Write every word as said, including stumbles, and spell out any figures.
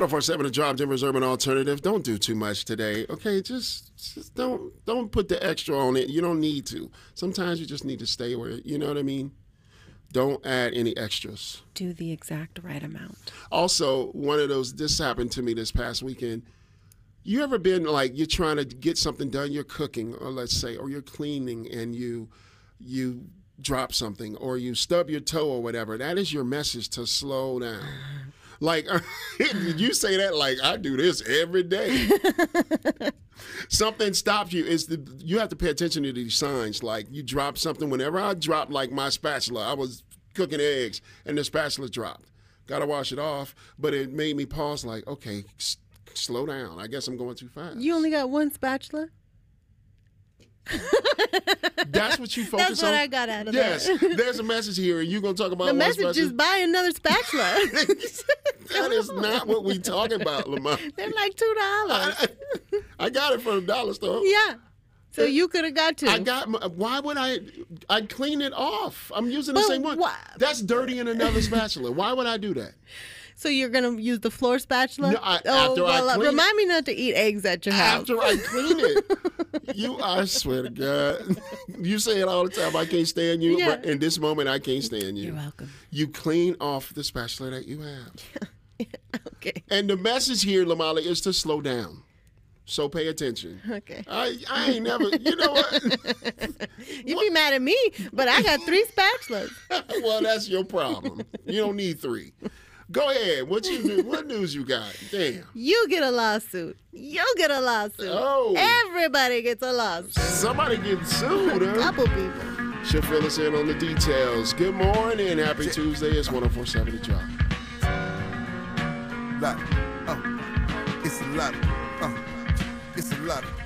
oh four seven The Drop, Denver's Urban Alternative. Don't do too much today, okay? Just, just don't don't put the extra on it. You don't need to. Sometimes you just need to stay where, you know what I mean? Don't add any extras. Do the exact right amount. Also, one of those, this happened to me this past weekend. You ever been like, you're trying to get something done, you're cooking, or let's say, or you're cleaning, and you you drop something, or you stub your toe or whatever. That is your message to slow down. Like, did you say that? Like, I do this every day. Something stops you. Is the you have to pay attention to these signs. Like, you drop something. Whenever I drop, like, my spatula, I was cooking eggs, and the spatula dropped. Got to wash it off, but it made me pause, like, okay, s- slow down. I guess I'm going too fast. You only got one spatula? That's what you focus on? That's what I got out of yes, that. Yes, there's a message here, and you're going to talk about the one message spatula? is buy another spatula. That is not what we talking about, Lamont. They're like two dollars. I, I got it from the dollar store. Yeah. So you could have got two. I got. My, why would I? I clean it off. I'm using But the same one. why- That's dirty in another spatula. Why would I do that? So you're going to use the floor spatula? No, I- oh, after I well, uh, clean remind it. me not to eat eggs at your house. After I clean it, you. I swear to God, you say it all the time. I can't stand you. Yeah. But in this moment, I can't stand you. You're welcome. You clean off the spatula that you have. Okay. And the message here, Lamali, is to slow down. So pay attention. Okay. I, I ain't never, you know what? You be mad at me, but I got three spatulas. Well, that's your problem. You don't need three. Go ahead. What you do? What news you got? Damn. You get a lawsuit. You get a lawsuit. Oh. Everybody gets a lawsuit. Somebody getting sued, huh? Couple people. She'll fill us in on the details. Good morning. Happy Tuesday. It's one oh four seven The Drop. Lot. Oh, it's a lot. Oh, it's a lot.